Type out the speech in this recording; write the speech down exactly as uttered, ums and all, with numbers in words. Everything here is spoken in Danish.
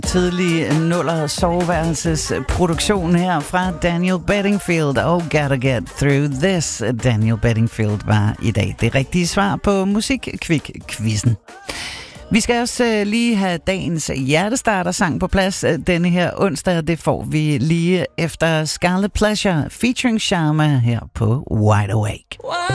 tidlig nuller soveværelses produktion her fra Daniel Bedingfield og Gotta Get Through This. Daniel Bedingfield var i dag det rigtige svar på Musikkvik-quizzen. Vi skal også lige have dagens hjertestarter-sang på plads denne her onsdag. Det får vi lige efter Scarlet Pleasure featuring Sharma her på Wide Awake.